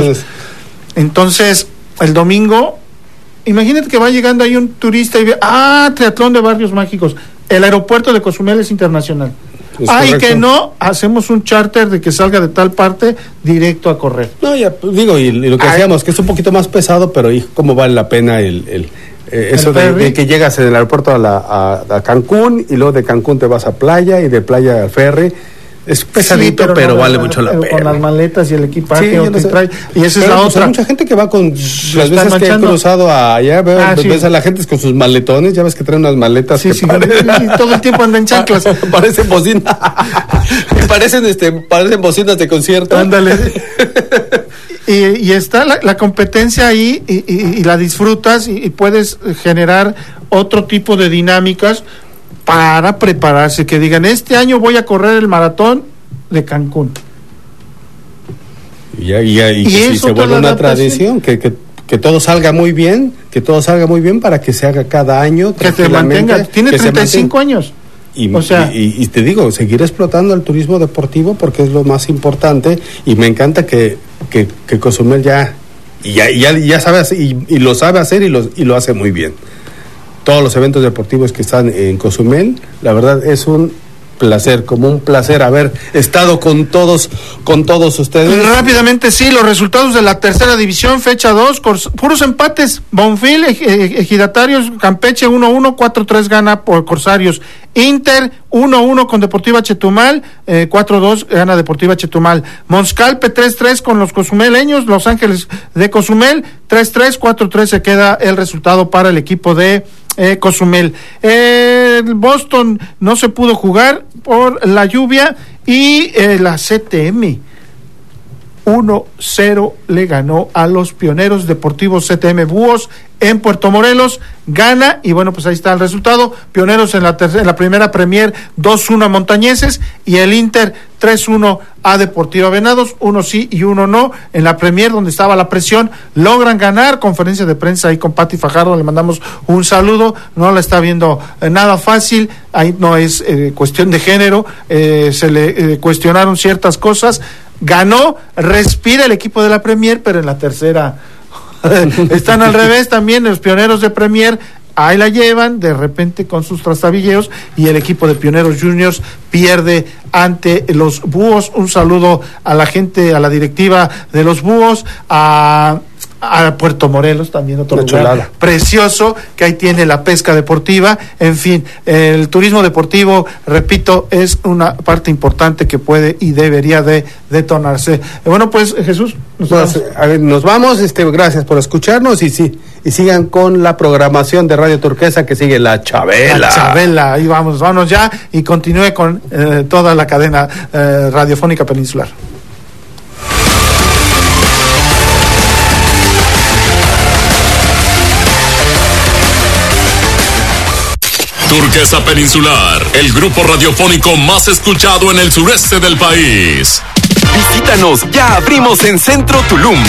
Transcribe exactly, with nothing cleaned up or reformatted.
Entonces, el domingo, imagínate que va llegando ahí un turista y ve, ah, triatlón de Barrios Mágicos. El aeropuerto de Cozumel es internacional. Es Ay, correcto. Que no, hacemos un charter de que salga de tal parte directo a correr. No, ya digo, y, y lo que Ay. decíamos, que es un poquito más pesado, pero hijo, cómo vale la pena el, el, eh, el eso de, de que llegas en el aeropuerto a, la, a, a Cancún, y luego de Cancún te vas a playa, y de playa al ferry. Es pesadito, sí, pero, pero no, vale no, mucho la pena. Con las maletas y el equipaje sí, que trae. Y esa pero, es la pues, otra. Hay mucha gente que va con. Las veces manchando. que he cruzado allá, veo, ah, sí. ves a la gente con sus maletones, ya ves que traen unas maletas. Sí, que sí, parecen, y todo el tiempo andan en chanclas. parecen bocinas. parecen, este, parecen bocinas de concierto. Ándale. y, y está la, la competencia ahí, y, y, y la disfrutas, y, y puedes generar otro tipo de dinámicas para prepararse, que digan, este año voy a correr el maratón de Cancún. Y, ya, y, ya, y, y que si se vuelve una tradición, que, que, que todo salga muy bien, que todo salga muy bien para que se haga cada año. Que te mantenga, tiene treinta y cinco años. Y, o sea, y, y, y te digo, seguir explotando el turismo deportivo porque es lo más importante, y me encanta que, que, que Cozumel ya, y ya, ya, ya sabe hacer, y, y lo sabe hacer y lo, y lo hace muy bien. Todos los eventos deportivos que están en Cozumel, la verdad es un placer, como un placer haber estado con todos, con todos ustedes. Rápidamente, sí, los resultados de la tercera división, fecha dos, cors, puros empates. Bonfil, Ejidatarios, Campeche uno uno, cuatro tres gana por Corsarios. Inter uno uno con Deportiva Chetumal, eh, cuatro dos gana Deportiva Chetumal. Monscalpe tres tres con los cozumeleños, Los Ángeles de Cozumel, tres tres, cuatro tres se queda el resultado para el equipo de Eh, Cozumel. Eh, Boston no se pudo jugar por la lluvia, y eh, la C T M uno cero le ganó a los Pioneros Deportivos C T M Búhos en Puerto Morelos, gana, y bueno, pues ahí está el resultado. Pioneros en la tercera, en la primera Premier dos uno a Montañeses, y el Inter tres uno a Deportiva Venados, uno sí y uno no. En la Premier, donde estaba la presión, logran ganar. Conferencia de prensa ahí con Pati Fajardo, le mandamos un saludo. No la está viendo eh, nada fácil, ahí no es eh, cuestión de género, eh, se le eh, cuestionaron ciertas cosas. Ganó, respira el equipo de la Premier, pero en la tercera están al revés también. Los Pioneros de Premier ahí la llevan de repente con sus trastabilleos, y el equipo de Pioneros Juniors pierde ante los Búhos. Un saludo a la gente, a la directiva de los Búhos, a a Puerto Morelos, también otro Una lugar chulada. Precioso, que ahí tiene la pesca deportiva. En fin, el turismo deportivo, repito, es una parte importante que puede y debería de detonarse. Bueno, pues, Jesús, nos vamos. Pues, a ver, nos vamos, este, gracias por escucharnos, y sí, y sigan con la programación de Radio Turquesa, que sigue La Chabela. La Chabela, ahí vamos, vamos ya, y continúe con eh, toda la cadena eh, radiofónica peninsular. Turquesa Peninsular, el grupo radiofónico más escuchado en el sureste del país. Visítanos, ya abrimos en Centro Tulum.